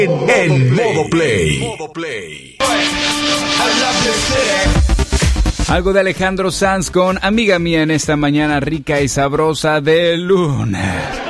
En modo play. Algo de Alejandro Sanz con Amiga Mía en esta mañana rica y sabrosa de lunes.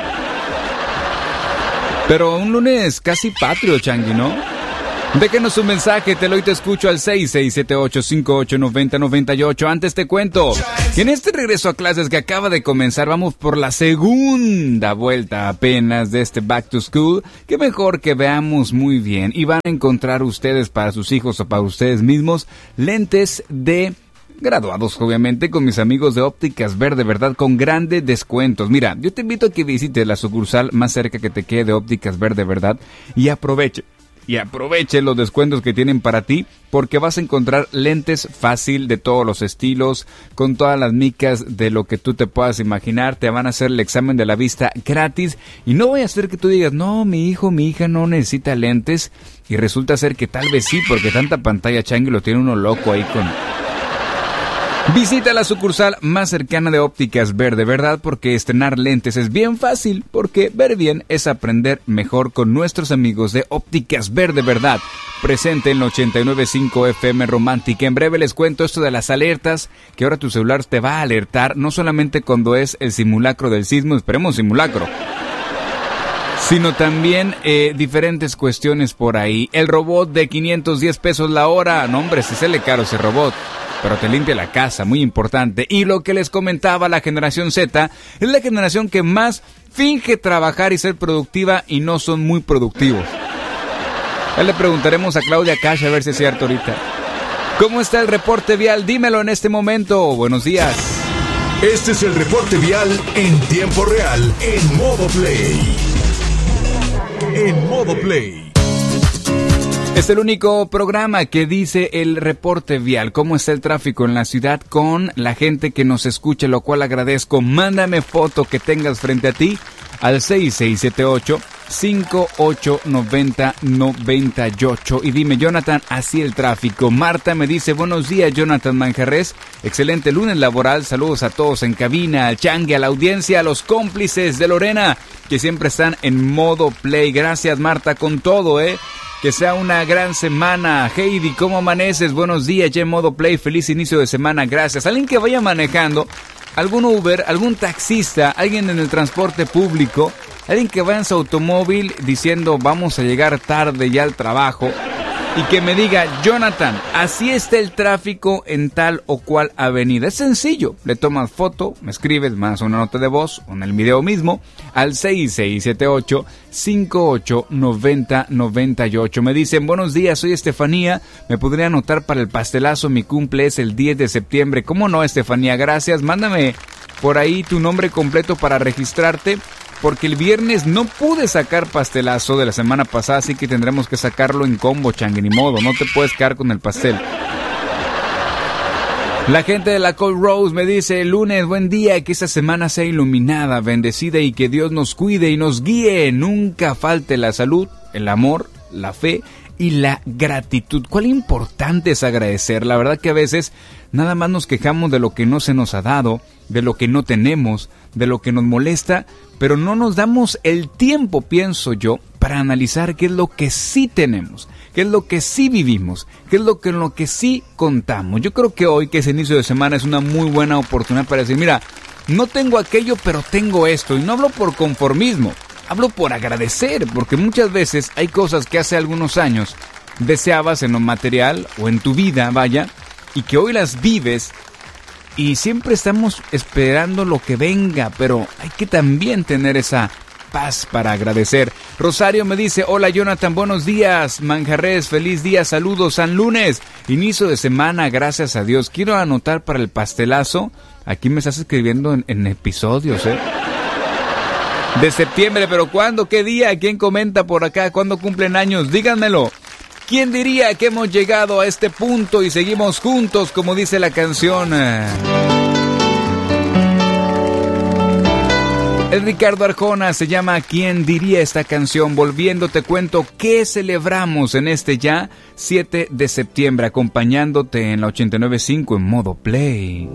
Pero un lunes casi patrio, Changi, ¿no? Déjenos un mensaje, te escucho al 6678589098. Antes te cuento que en este regreso a clases que acaba de comenzar, vamos por la segunda vuelta apenas de este Back to School. Qué mejor que veamos muy bien y van a encontrar ustedes para sus hijos o para ustedes mismos lentes de graduados, obviamente, con mis amigos de Ópticas Verde Verdad con grandes descuentos. Mira, yo te invito a que visites la sucursal más cerca que te quede de Ópticas Verde Verdad y aproveche los descuentos que tienen para ti, porque vas a encontrar lentes fácil de todos los estilos, con todas las micas de lo que tú te puedas imaginar. Te van a hacer el examen de la vista gratis y no voy a hacer que tú digas, no, mi hijo, mi hija no necesita lentes, y resulta ser que tal vez sí, porque tanta pantalla, Changi, lo tiene uno loco ahí con... Visita la sucursal más cercana de Ópticas Verde Verdad, porque estrenar lentes es bien fácil, porque ver bien es aprender mejor con nuestros amigos de Ópticas Verde Verdad. Presente en la 89.5 FM Romántica. En breve les cuento esto de las alertas, que ahora tu celular te va a alertar, no solamente cuando es el simulacro del sismo, esperemos simulacro, sino también diferentes cuestiones por ahí. El robot de 510 pesos la hora, no hombre, si sale caro ese robot, pero te limpia la casa, muy importante. Y lo que les comentaba, la generación Z es la generación que más finge trabajar y ser productiva y no son muy productivos. Ya le preguntaremos a Claudia Cash a ver si es cierto ahorita. ¿Cómo está el reporte vial? Dímelo en este momento. Buenos días. Este es el reporte vial en tiempo real, en modo play. En modo play. Es el único programa que dice el reporte vial, cómo está el tráfico en la ciudad con la gente que nos escucha, lo cual agradezco. Mándame foto que tengas frente a ti al 6678-589098 y dime, Jonathan, así el tráfico. Marta me dice, buenos días, Jonathan Manjarres, excelente lunes laboral, saludos a todos en cabina, al Changue, a la audiencia, a los cómplices de Lorena, que siempre están en modo play. Gracias, Marta, con todo, Que sea una gran semana. Heidi, ¿cómo amaneces? Buenos días, ya en modo play. Feliz inicio de semana, gracias. Alguien que vaya manejando, algún Uber, algún taxista, alguien en el transporte público, alguien que vaya en su automóvil diciendo vamos a llegar tarde ya al trabajo, y que me diga, Jonathan, así está el tráfico en tal o cual avenida. Es sencillo, le tomas foto, me escribes, mandas una nota de voz o en el video mismo al 6678-589098. Me dicen, buenos días, soy Estefanía, me podría anotar para el pastelazo, mi cumple es el 10 de septiembre. ¿Cómo no, Estefanía? Gracias, mándame por ahí tu nombre completo para registrarte, porque el viernes no pude sacar pastelazo de la semana pasada, así que tendremos que sacarlo en combo, Changue, ni modo, no te puedes quedar con el pastel. La gente de la Cold Rose me dice, lunes, buen día, que esta semana sea iluminada, bendecida y que Dios nos cuide y nos guíe, nunca falte la salud, el amor, la fe y la gratitud. Cuál importante es agradecer. La verdad que a veces nada más nos quejamos de lo que no se nos ha dado, de lo que no tenemos, de lo que nos molesta, pero no nos damos el tiempo, pienso yo, para analizar qué es lo que sí tenemos, qué es lo que sí vivimos, qué es lo que en lo que sí contamos. Yo creo que hoy, que es inicio de semana, es una muy buena oportunidad para decir, mira, no tengo aquello, pero tengo esto. Y no hablo por conformismo, hablo por agradecer, porque muchas veces hay cosas que hace algunos años deseabas en lo material o en tu vida, vaya, y que hoy las vives. Y siempre estamos esperando lo que venga, pero hay que también tener esa paz para agradecer. Rosario me dice, hola Jonathan, buenos días, Manjarres, feliz día, saludos, San Lunes, inicio de semana, gracias a Dios. Quiero anotar para el pastelazo, aquí me estás escribiendo en episodios, de septiembre, pero ¿cuándo? ¿Qué día? ¿Quién comenta por acá? ¿Cuándo cumplen años? Díganmelo. ¿Quién diría que hemos llegado a este punto y seguimos juntos, como dice la canción? El Ricardo Arjona se llama ¿Quién diría esta canción? Volviendo te cuento qué celebramos en este ya 7 de septiembre, acompañándote en la 89.5 en modo play.